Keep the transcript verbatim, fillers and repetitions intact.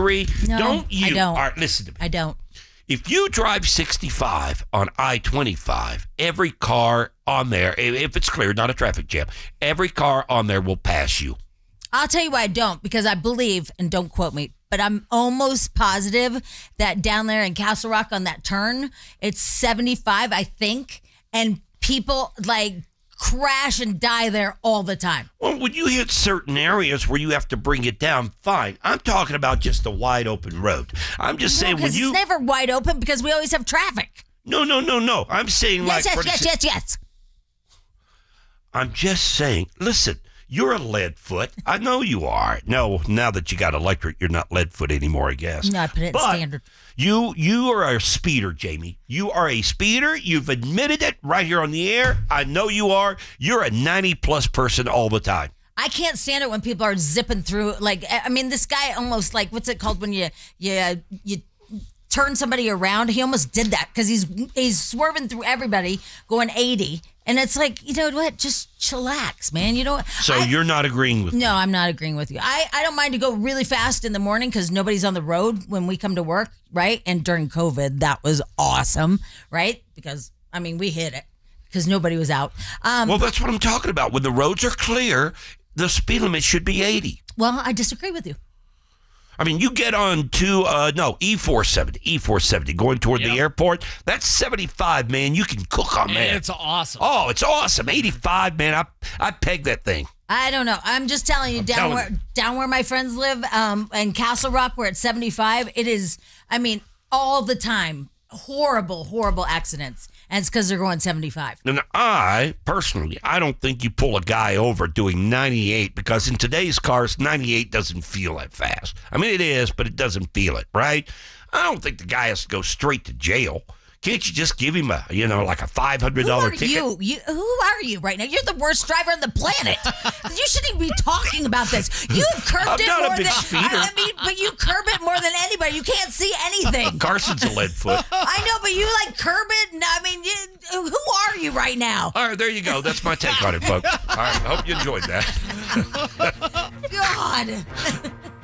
three. No, don't you? I don't. All right, listen to me. I don't. If you drive sixty-five on I twenty-five, every car on there, if it's clear, not a traffic jam, every car on there will pass you. I'll tell you why I don't, because I believe, and don't quote me, but I'm almost positive that down there in Castle Rock on that turn, it's seventy-five, I think, and people like crash and die there all the time. Well, when you hit certain areas where you have to bring it down, fine. I'm talking about just a wide open road. I'm just No, saying when you... it's never wide open because we always have traffic. No, no, no, no. I'm saying Yes, like... yes, for yes, instance- yes, yes. I'm just saying, listen, you're a lead foot. I know you are. No, now that you got electric, you're not lead foot anymore, I guess. No, I put it in But standard. You, you are a speeder, Jamie. You are a speeder. You've admitted it right here on the air. I know you are. You're a ninety-plus person all the time. I can't stand it when people are zipping through. Like, I mean, this guy almost like, what's it called when you you you turn somebody around? He almost did that because he's he's swerving through everybody, going eighty, and it's like, you know what? Just chillax, man. You know what? So I, you're not agreeing with me? No, I'm not agreeing with you. I, I don't mind to go really fast in the morning because nobody's on the road when we come to work, right? And during COVID, that was awesome, right? Because, I mean, we hit it because nobody was out. Um, Well, that's what I'm talking about. When the roads are clear, the speed limit should be eighty. well, I disagree with you. I mean, you get on to, uh, no, E four seventy, E four seventy, going toward Yep. the airport. That's seventy-five, man. You can cook on that. It's awesome. Oh, it's awesome. eighty-five, man. I I peg that thing. I don't know. I'm just telling you, I'm down telling where you. down where my friends live, um, in Castle Rock, where it's seventy-five, it is. I mean, all the time, horrible, horrible accidents, and it's because they're going seventy-five. And I, personally, I don't think you pull a guy over doing ninety-eight because in today's cars, ninety-eight doesn't feel that fast. I mean, it is, but it doesn't feel it, right? I don't think the guy has to go straight to jail. Can't you just give him a, you know, like a five hundred Who dollars are ticket? you? you? Who are you right now? You're the worst driver on the planet. You shouldn't even be talking about this. You have curbed I'm it not a more big than speeder. I, I mean, but you curb it more than anybody. You can't see anything. Carson's a lead foot. I know, but you like curb it. And, I mean, you, who are you right now? All right, there you go. That's my take on it, folks. All right, I hope you enjoyed that. God.